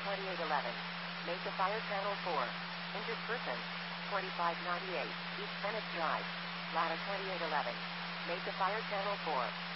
2811. Mesa Fire Channel 4. Injured person. 2598. East Bennett Drive. Ladder 2811. Mesa Fire Channel 4.